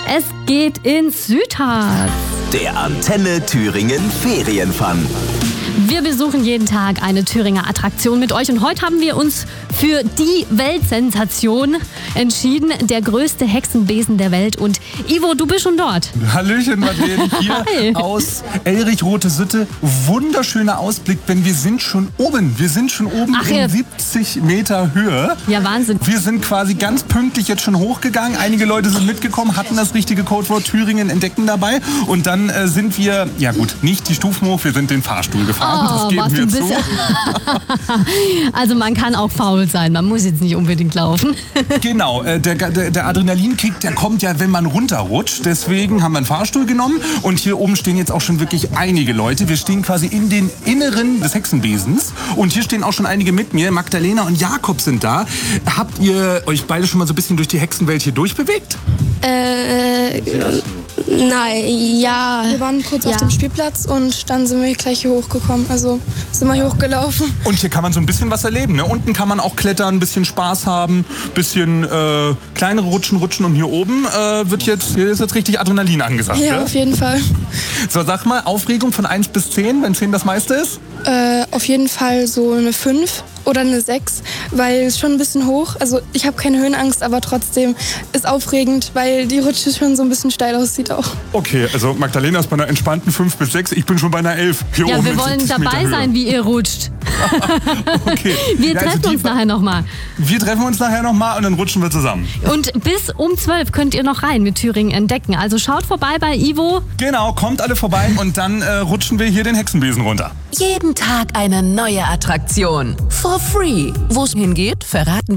Es geht ins Südharz. Der Antenne Thüringen Ferienfun. Wir besuchen jeden Tag eine Thüringer Attraktion mit euch und heute haben wir uns für die Weltsensation entschieden, der größte Hexenbesen der Welt. Und Ivo, du bist schon dort. Hallöchen, Madeleine, hier Hi. aus Elrich-Rote-Sitte. Wunderschöner Ausblick, denn wir sind schon oben. Wir sind schon oben in 70 Meter Höhe. Ja, Wahnsinn. Wir sind quasi ganz pünktlich jetzt schon hochgegangen. Einige Leute sind mitgekommen, hatten das richtige Codewort Thüringen entdecken dabei. Und dann sind wir, ja gut, nicht die Stufen hoch, wir sind den Fahrstuhl gefahren. Das geben wir zu. Also man kann auch faul sein, man muss jetzt nicht unbedingt laufen. Genau, der Adrenalinkick, der kommt ja, wenn man runterrutscht. Deswegen haben wir einen Fahrstuhl genommen und hier oben stehen jetzt auch schon wirklich einige Leute. Wir stehen quasi in den Inneren des Hexenbesens und hier stehen auch schon einige mit mir. Magdalena und Jakob sind da. Habt ihr euch beide schon mal so ein bisschen durch die Hexenwelt hier durchbewegt? Nein, ja. Wir waren kurz auf dem Spielplatz und dann sind wir gleich hier hochgekommen. Also sind wir hier hochgelaufen. Und hier kann man so ein bisschen was erleben. Ne? Unten kann man auch klettern, ein bisschen Spaß haben, ein bisschen kleinere rutschen und hier oben hier ist jetzt richtig Adrenalin angesagt. Ja, ne? auf jeden Fall. So, sag mal, Aufregung von 1 bis 10, wenn 10 das meiste ist? Auf jeden Fall so eine 5 oder eine 6, weil es schon ein bisschen hoch. Also ich habe keine Höhenangst, aber trotzdem ist aufregend, weil die Rutsche schon so ein bisschen steil aussieht auch. Okay, also Magdalena ist bei einer entspannten 5 bis 6, ich bin schon bei einer 11. Hier Ja, oben wir in wollen 70 dabei Meter sein, wie ihr rutscht. Okay. Wir Ja, also treffen uns nachher nochmal. Wir treffen uns nachher nochmal und dann rutschen wir zusammen. Und bis um 12 könnt ihr noch rein mit Thüringen entdecken. Also schaut vorbei bei Ivo. Genau, kommt alle vorbei und dann rutschen wir hier den Hexenbesen runter. Jeden Tag eine neue Attraktion. For free. Wo es hingeht, verraten